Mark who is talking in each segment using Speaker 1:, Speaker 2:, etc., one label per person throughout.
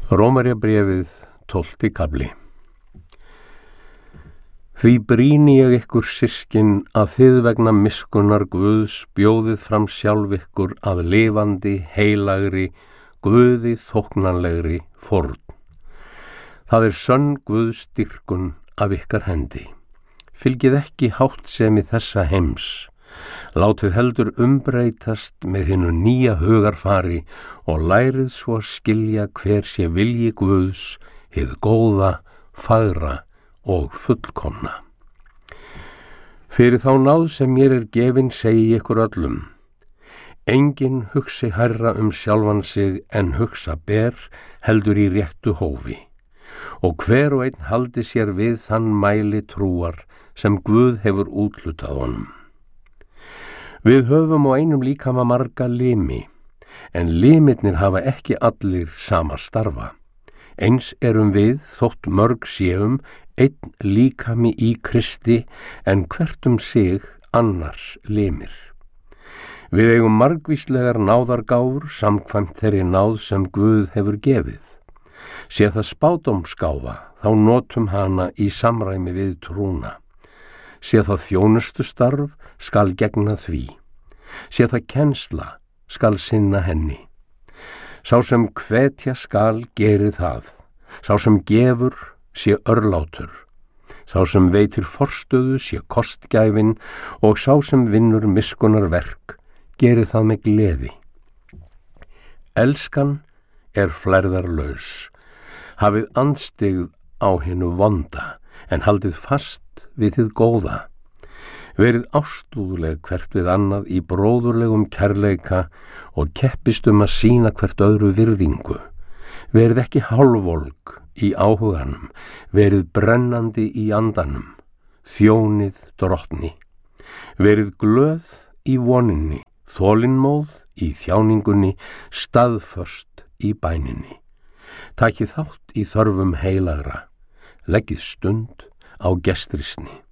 Speaker 1: Rómverjabréfið 12. kafli. Því brýni ég ykkur systkin að þið vegna miskunnar Guðs bjóðið fram sjálf ykkur að lifandi, heilagri, Guði þóknanlegri fórn. Það sönn Guðs dýrkun af ykkar hendi. Fylgið ekki háttsemi þessa heims. Látið heldur umbreytast með hinu nýja hugarfari og lærið svo að skilja hver sé vilji Guðs, hið góða, fagra og fullkomna. Fyrir þá náð sem mér gefin segi ykkur öllum. Enginn hugsi hærra sjálfan sig en hugsa ber heldur í réttu hófi. Og hver og einn haldi sér við þann mæli trúar sem Guð hefur úthlutað honum. Við höfum á einum líkama marga limi, en limirnir hafa ekki allir sama starfa. Eins við þótt mörg séum einn líkami í Kristi, en hvert sig annars limir. Við eigum margvíslegar náðargáfur samkvæmt þeirri náð sem Guð hefur gefið. Sé það spádómsgáfa, þá notum hana í samræmi við trúna. Sé það þjónustustarf, skal gegna því. Sé það kennsla, skal sinna henni. Sá sem hvetja skal geri það. Sá sem gefur sé örlátur. Sá sem veitir forstöðu sé kostgæfin og sá sem vinnur miskunnar verk geri það með gleði. Elskan flærðarlaus. Hafið andstyggð á hinu vonda, en haldið fast við hið góða. Verið ástúðleg hvert við annað í bróðurlegum kærleika og keppist að sýna hvert öðru virðingu. Verið ekki hálfvolg í áhuganum, verið brennandi í andanum, þjónið drottni. Verið glöð í voninni, þolinmóð í þjáningunni, staðföst í bæninni. Takið þátt í þörfum heilagra, leggið stund á gestrisni.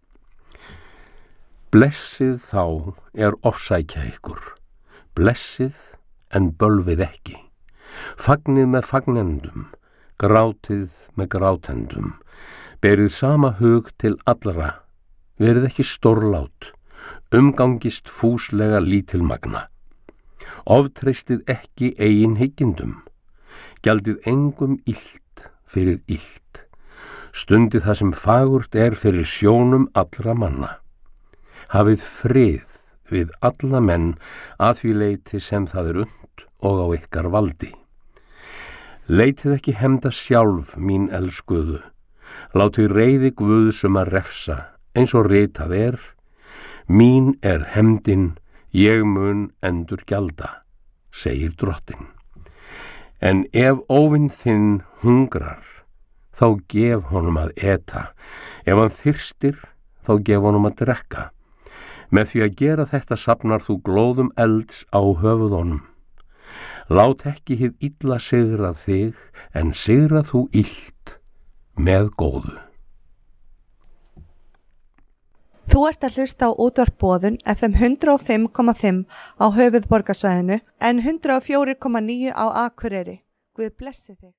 Speaker 1: Blessið þá ofsækja ykkur, blessið en bölvið ekki. Fagnið með fagnendum, grátið með grátendum, berið sama hug til allra, verið ekki stórlát, umgangist fúslega lítilmagna. Oftreystið ekki eigin hyggindum, gjaldið engum illt fyrir illt. Stundið það sem fagurt fyrir sjónum allra manna. Hafið frið við alla menn að því leyti sem það und og á ykkar valdi. Leitið ekki hefnda sjálf, mín elskuðu. Látið reiði Guðs að refsa, eins og ritað mín hefndin, ég mun endur gjalda, segir drottinn. En ef óvinn þinn hungrar, þá gef honum að eta. Ef hann þyrstir, þá gef honum að drekka. Með því að gera þetta safnar þú glóðum elds á höfuðunum. Lát ekki hið illa sigra þig, en sigra þú illt með góðu.
Speaker 2: Þú ert að hlusta á útvarp Boðun FM 105,5 á höfuðborgarsvæðinu en 104,9 á Akureyri. Guð blessi þig.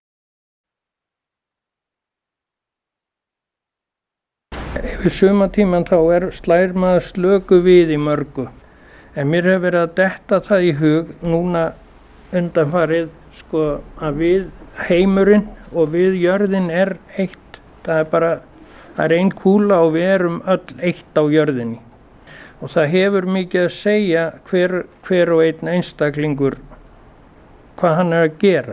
Speaker 3: Yfir sumatíman þá slær maður slöku við í mörgu, en mér hefur verið að detta það í hug núna undanfarið að við heimurinn og við jörðin eitt. Það er ein kúla og við erum öll eitt á jörðinni. Og það hefur mikið að segja hver og einn einstaklingur hvað hann að gera.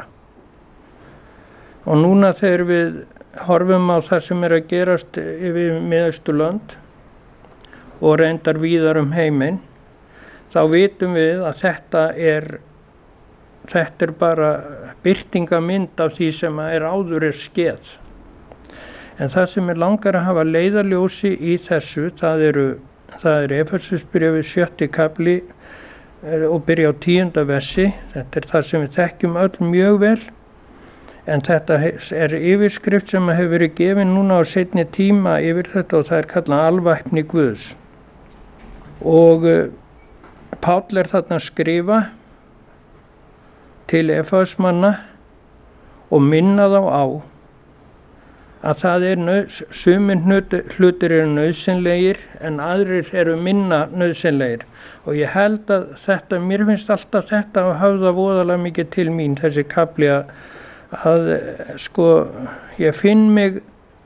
Speaker 3: Og núna þegar við horfum á það sem að gerast yfir Miðausturlönd og reyndar víðar heiminn, þá vitum við að þetta bara birtingamynd af því sem áður skeð. En það sem langar að hafa leiðarljósi í þessu, það er Efesusbréfið 7. kafli og byrja á 10. versi. Þetta er það sem við þekkjum öll mjög vel. En þetta yfirskrift sem hefur verið gefin núna á seinni tíma yfir þetta og það er kallað alvæpni Guðs. Og Páll þarna að skrifa til Efesmanna og minna þá á að það sumir hlutir eru nauðsynlegir en aðrir eru minna nauðsynlegir og ég held að þetta, mér finnst alltaf þetta að höfða voðalega mikið til mín þessi kafli að sko ég finn mig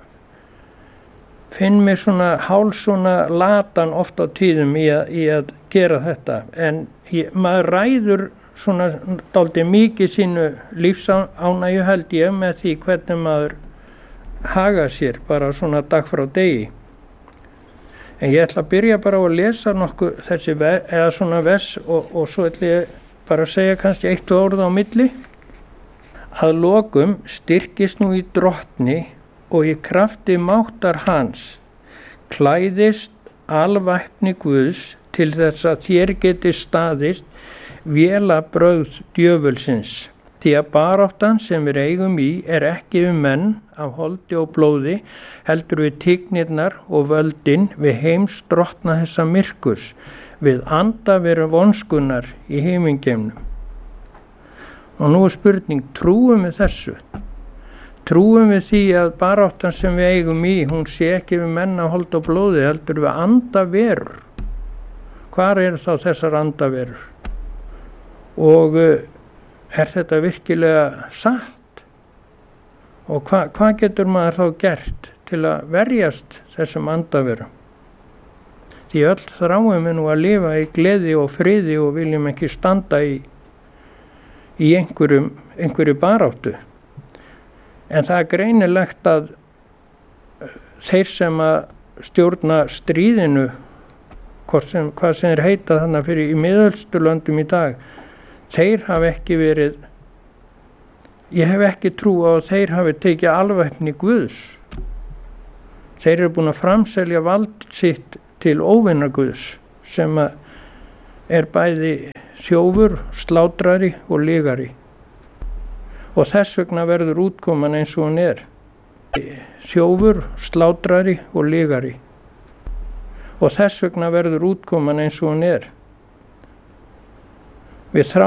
Speaker 3: svona háls svona latan oft á tíðum í að gera þetta en maður ræður svona dálítið mikið sínu lífsánægju held ég með því hvernig maður haga sér bara svona dag frá degi. En ég ætla að byrja bara á að lesa nokkuð þessi eða svona vers og svo ætla ég bara að segja kannski eitt orð á milli. Að lokum styrkist nú í drottni og í krafti máttar hans klæðist alvæpni Guðs til þess að þér geti staðist vélabrögð djöfulsins. Því að baráttan sem við eigum í ekki menn af holdi og blóði, heldur við tignirnar og völdin við heimsdrottna þessa myrkurs, við andaveru vonskunnar í heimingeimnum. Og nú spurning, trúum við þessu? Trúum við því að baráttan sem við eigum í, hún sé ekki við menn af holdi og blóði, heldur við andaverur? Hvar eru þá þessar andaverur? Og þetta virkilega satt? Og hvað getur maður þá gert til að verjast þessum andaverum? Því öll þráum við nú að lifa í gleði og friði og viljum ekki standa í einhverju baráttu. En það greinilegt að þeir sem að stjórna stríðinu, hvað sem þeir heita þannig fyrir í Miðausturlöndum í dag, þeir hafa ekki verið, ég hef ekki trú á að þeir hafi tekið alvæpni Guðs. Þeir eru búin að framselja vald sitt til óvinna Guðs sem er bæði þjófur, slátrari og lygari. Og þess vegna verður útkoman eins og hún er. Þjófur, slátrari og lygari. Og þess vegna verður útkoman eins og hún er. Við þráum